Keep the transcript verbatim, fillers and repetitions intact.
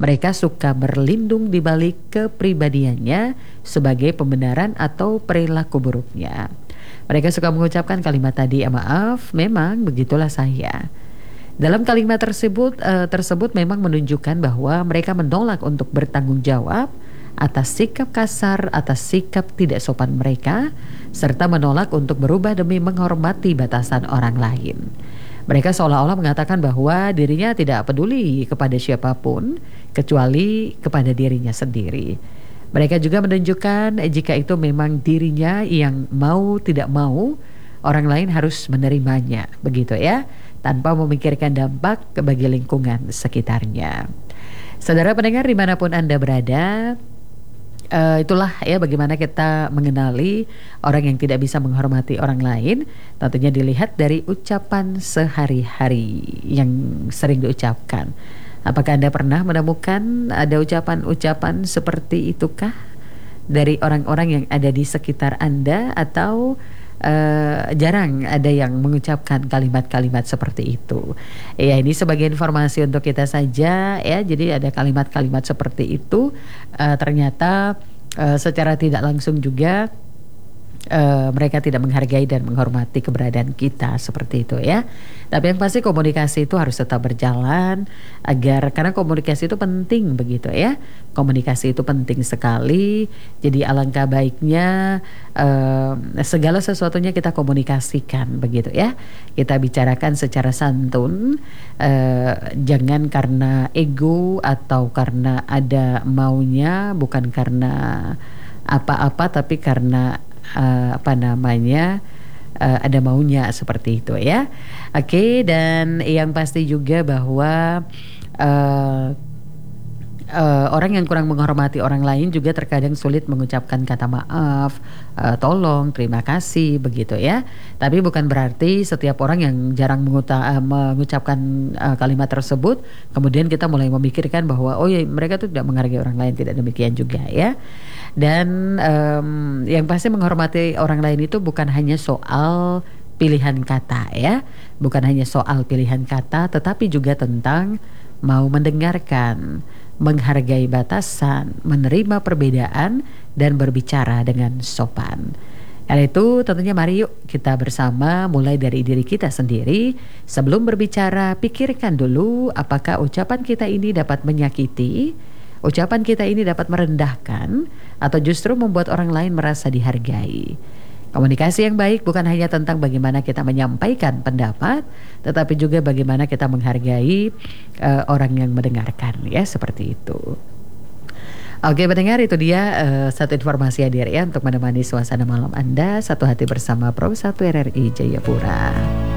Mereka suka berlindung di balik kepribadiannya sebagai pembenaran atau perilaku buruknya. Mereka suka mengucapkan kalimat tadi, "Ya maaf, memang begitulah saya." Dalam kalimat tersebut uh, tersebut memang menunjukkan bahwa mereka menolak untuk bertanggung jawab atas sikap kasar, atas sikap tidak sopan mereka, serta menolak untuk berubah demi menghormati batasan orang lain. Mereka seolah-olah mengatakan bahwa dirinya tidak peduli kepada siapapun kecuali kepada dirinya sendiri. Mereka juga menunjukkan jika itu memang dirinya yang mau tidak mau, orang lain harus menerimanya, begitu ya, tanpa memikirkan dampak bagi lingkungan sekitarnya. Saudara pendengar dimanapun Anda berada, uh, itulah ya bagaimana kita mengenali orang yang tidak bisa menghormati orang lain. Tentunya dilihat dari ucapan sehari-hari yang sering diucapkan. Apakah Anda pernah menemukan ada ucapan-ucapan seperti itukah dari orang-orang yang ada di sekitar Anda, atau Uh, jarang ada yang mengucapkan kalimat-kalimat seperti itu? Ya, ini sebagai informasi untuk kita saja ya. Jadi ada kalimat-kalimat seperti itu uh, ternyata uh, secara tidak langsung juga Uh, mereka tidak menghargai dan menghormati keberadaan kita seperti itu ya. Tapi yang pasti komunikasi itu harus tetap berjalan, agar karena komunikasi itu penting begitu ya. Komunikasi itu penting sekali. Jadi alangkah baiknya uh, segala sesuatunya kita komunikasikan begitu ya. Kita bicarakan secara santun, uh, jangan karena ego atau karena ada maunya, bukan karena apa-apa, tapi karena Uh, apa namanya uh, ada maunya seperti itu ya. Oke, dan yang pasti juga bahwa uh, uh, orang yang kurang menghormati orang lain juga terkadang sulit mengucapkan kata maaf, uh, tolong, terima kasih begitu ya. Tapi bukan berarti setiap orang yang jarang menguta, uh, mengucapkan uh, kalimat tersebut kemudian kita mulai memikirkan bahwa oh ya mereka tuh tidak menghargai orang lain. Tidak demikian juga ya. Dan um, yang pasti menghormati orang lain itu bukan hanya soal pilihan kata ya, bukan hanya soal pilihan kata, tetapi juga tentang mau mendengarkan, menghargai batasan, menerima perbedaan, dan berbicara dengan sopan. Karena itu tentunya mari yuk kita bersama mulai dari diri kita sendiri. Sebelum berbicara, pikirkan dulu apakah ucapan kita ini dapat menyakiti, ucapan kita ini dapat merendahkan, atau justru membuat orang lain merasa dihargai. Komunikasi yang baik bukan hanya tentang bagaimana kita menyampaikan pendapat, tetapi juga bagaimana kita menghargai uh, orang yang mendengarkan ya, seperti itu. Oke pendengar, itu dia uh, satu informasi hadir ya untuk menemani suasana malam Anda. Satu hati bersama Pro satu R R I Jayapura.